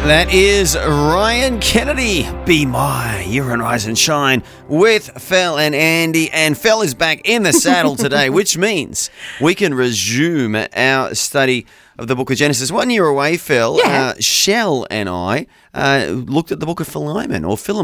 That is Ryan Kennedy. Be my, you're on Rise and Shine with Fel and Andy. And Fel is back in the saddle today, which means we can resume our study of the book of Genesis. 1 year away, Fel, Yeah. Shell and I looked at the book of Philemon.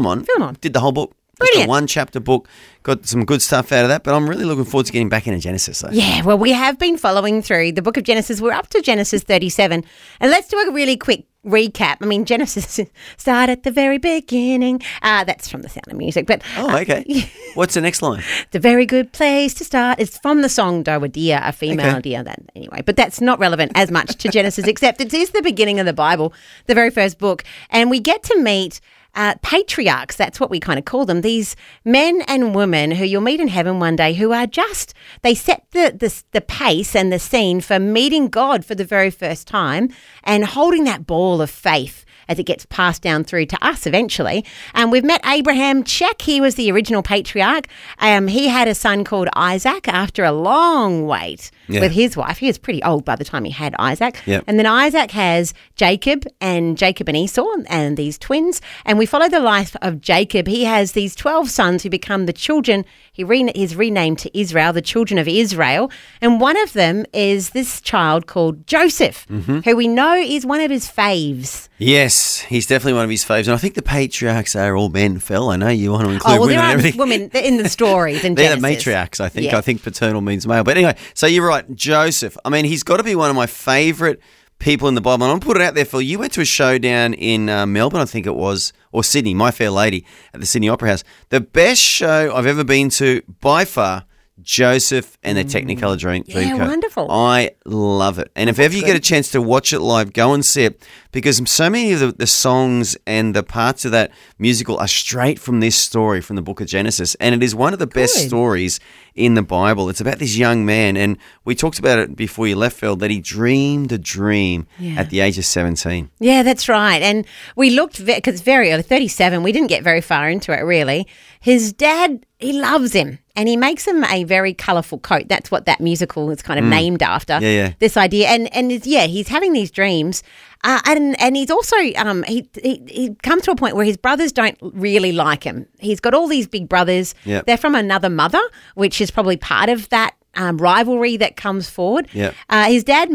Did the whole book. Brilliant. Just a one-chapter book. Got some good stuff out of that, but I'm really looking forward to getting back into Genesis, though. Yeah, well, we have been following through the book of Genesis. We're up to Genesis 37. And let's do a really quick recap. I mean, Genesis start at the very beginning. That's from The Sound of Music. But Oh, okay. What's the next line? It's a very good place to start. It's from the song Doe a Deer, a female deer. Anyway, but that's not relevant as much to Genesis, except it is the beginning of the Bible, the very first book. And we get to meet patriarchs, that's what we kind of call them, these men and women who you'll meet in heaven one day who are just, they set the pace and the scene for meeting God for the very first time and holding that ball of faith as it gets passed down through to us eventually. We've met Abraham. Check, he was the original patriarch. He had a son called Isaac after a long wait with his wife. He was pretty old by the time he had Isaac. Yep. And then Isaac has Jacob and Esau and these twins. And we follow the life of Jacob. He has these 12 sons who become the children. He's renamed to Israel, the children of Israel. And one of them is this child called Joseph, who we know is one of his faves. Yes, he's definitely one of his faves. And I think the patriarchs are all men, Phil. I know you want to include women there and are everything. women in the stories in They're Genesis. the matriarchs, I think. Yeah. I think paternal means male. But anyway, so you're right. Joseph. I mean, he's got to be one of my favourite people in the Bible. And I'm going to put it out there, Phil. You went to a show down in Melbourne, I think it was, or Sydney, My Fair Lady, at the Sydney Opera House. The best show I've ever been to, by far, Joseph and the Technicolor Dreamcoat. Yeah, wonderful. I love it. And if ever you get a chance to watch it live, go and see it, because so many of the songs and the parts of that musical are straight from this story, from the book of Genesis. And it is one of the best stories in the Bible. It's about this young man, and we talked about it before you left, Phil, that he dreamed a dream at the age of 17. Yeah, that's right. And we looked, because it's very early, 37, we didn't get very far into it really. His dad, he loves him and he makes him a very colourful coat. That's what that musical is kind of named after. Yeah. This idea. And he's having these dreams. And he's also, he comes to a point where his brothers don't really like him. He's got all these big brothers. Yep. They're from another mother, which is probably part of that rivalry that comes forward. Yep. His dad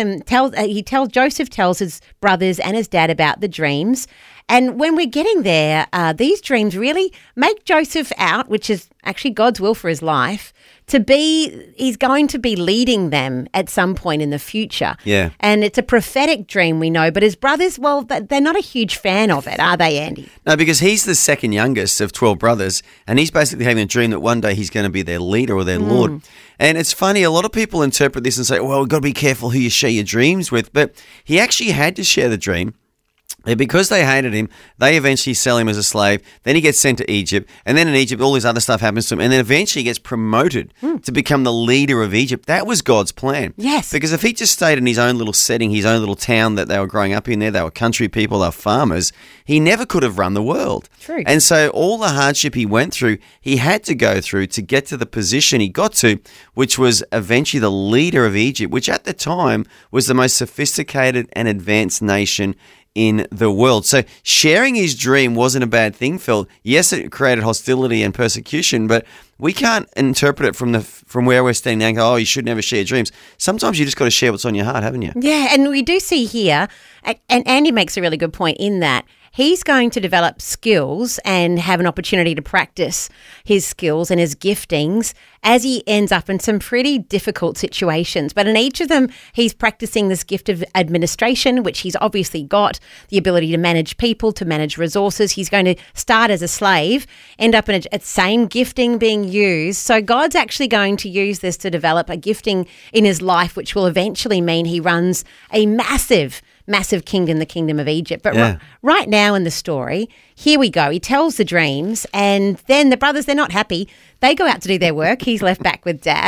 Joseph tells his brothers and his dad about the dreams. And when we're getting there, these dreams really make Joseph out, which is actually God's will for his life, he's going to be leading them at some point in the future. Yeah. And it's a prophetic dream, we know. But his brothers, well, they're not a huge fan of it, are they, Andy? No, because he's the second youngest of 12 brothers, and he's basically having a dream that one day he's going to be their leader or their Lord. And it's funny, a lot of people interpret this and say, well, we've got to be careful who you share your dreams with. But he actually had to share the dream. And because they hated him, they eventually sell him as a slave. Then he gets sent to Egypt. And then in Egypt, all this other stuff happens to him. And then eventually he gets promoted to become the leader of Egypt. That was God's plan. Yes. Because if he just stayed in his own little setting, his own little town that they were growing up in there, they were country people, they were farmers, he never could have run the world. True. And so all the hardship he went through, he had to go through to get to the position he got to, which was eventually the leader of Egypt, which at the time was the most sophisticated and advanced nation in the world. So sharing his dream wasn't a bad thing, Phil. Yes, it created hostility and persecution, but we can't interpret it from where we're standing now and go, oh, you should never share dreams. Sometimes you just got to share what's on your heart, haven't you? Yeah, and we do see here, and Andy makes a really good point in that he's going to develop skills and have an opportunity to practice his skills and his giftings as he ends up in some pretty difficult situations. But in each of them, he's practicing this gift of administration, which he's obviously got, the ability to manage people, to manage resources. He's going to start as a slave, end up in a same gifting being used. So God's actually going to use this to develop a gifting in his life, which will eventually mean he runs a massive kingdom, the kingdom of Egypt. But right now in the story, here we go. He tells the dreams, and then the brothers, they're not happy. They go out to do their work. He's left back with Dad.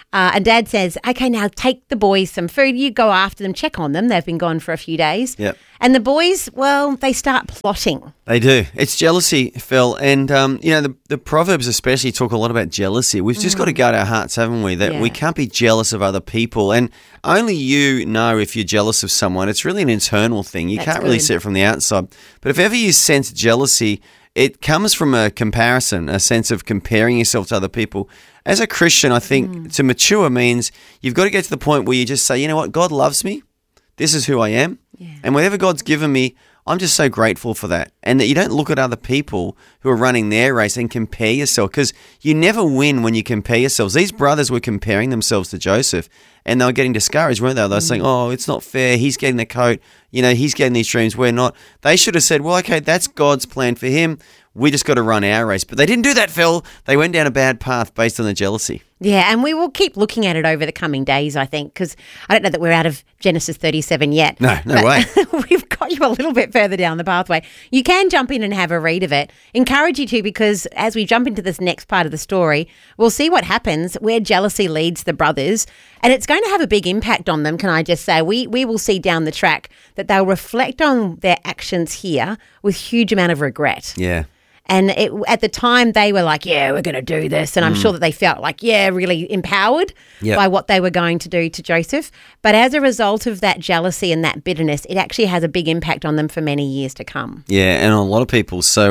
And Dad says, okay, now take the boys some food. You go after them, check on them. They've been gone for a few days. Yep. And the boys, well, they start plotting. They do. It's jealousy, Phil. And, the Proverbs especially talk a lot about jealousy. We've just got to guard our hearts, haven't we? That we can't be jealous of other people. And only you know if you're jealous of someone. It's really an internal thing. You can't really see it from the outside. But if ever you sense jealousy, it comes from a comparison, a sense of comparing yourself to other people. As a Christian, I think to mature means you've got to get to the point where you just say, you know what, God loves me. This is who I am. Yeah. And whatever God's given me, I'm just so grateful for that. And that you don't look at other people who are running their race and compare yourself, because you never win when you compare yourselves. These brothers were comparing themselves to Joseph, and they were getting discouraged, weren't they? They were saying, oh, it's not fair. He's getting the coat. He's getting these dreams. We're not. They should have said, well, okay, that's God's plan for him. We just got to run our race. But they didn't do that, Phil. They went down a bad path based on the jealousy. Yeah, and we will keep looking at it over the coming days, I think, because I don't know that we're out of Genesis 37 yet. No way. We've got you a little bit further down the pathway. You can jump in and have a read of it. Encourage you to, because as we jump into this next part of the story, we'll see what happens where jealousy leads the brothers, and it's going to have a big impact on them, can I just say. We will see down the track that they'll reflect on their actions here with huge amount of regret. Yeah. And at the time, they were like, yeah, we're going to do this. And I'm sure that they felt like, really empowered by what they were going to do to Joseph. But as a result of that jealousy and that bitterness, it actually has a big impact on them for many years to come. Yeah, and on a lot of people. So,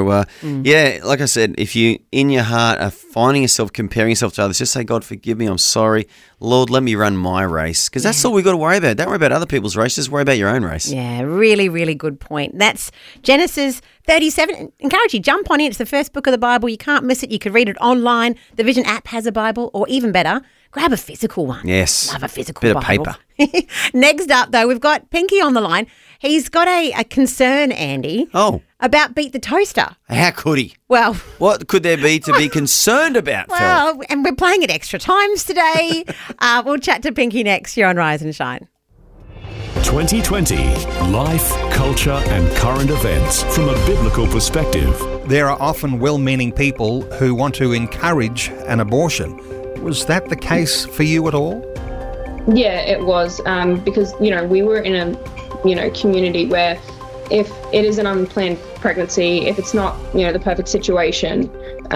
like I said, if you in your heart are finding yourself comparing yourself to others, just say, God, forgive me, I'm sorry. Lord, let me run my race. Because that's all we've got to worry about. Don't worry about other people's race. Just worry about your own race. Yeah, really, really good point. That's Genesis 37. Encourage you, jump on in. It's the first book of the Bible. You can't miss it. You can read it online. The Vision app has a Bible, or even better, grab a physical one. Yes. Love a physical bit Bible. of paper. Next up, though, we've got Pinky on the line. He's got a concern, Andy. Oh. About Beat the Toaster. How could he? Well, what could there be to be concerned about, Phil? Well, and we're playing it extra times today. We'll chat to Pinky next here on Rise and Shine. 2020 Life, Culture and Current Events from a Biblical Perspective. There are often well-meaning people who want to encourage an abortion. Was that the case for you at all? Yeah, it was, because, we were in a, community where if it is an unplanned pregnancy, if it's not, the perfect situation,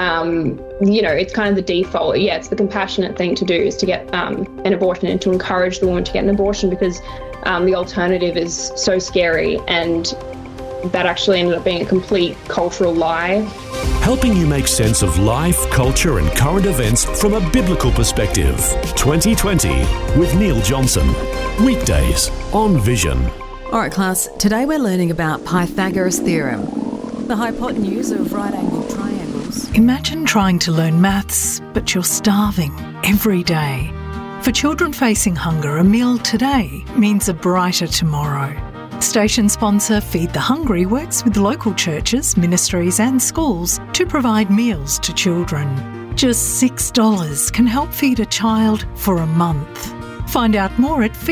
it's kind of the default. Yeah, it's the compassionate thing to do is to get an abortion and to encourage the woman to get an abortion, because the alternative is so scary, and that actually ended up being a complete cultural lie. Helping you make sense of life, culture and current events from a biblical perspective. 2020 with Neil Johnson. Weekdays on Vision. All right, class, today we're learning about Pythagoras' theorem, the hypotenuse of right-angled triangles. Imagine trying to learn maths, but you're starving every day. For children facing hunger, a meal today means a brighter tomorrow. Station sponsor Feed the Hungry works with local churches, ministries and schools to provide meals to children. Just $6 can help feed a child for a month. Find out more at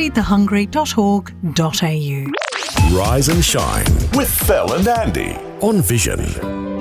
feedthehungry.org.au. Rise and Shine with Phil and Andy on Vision.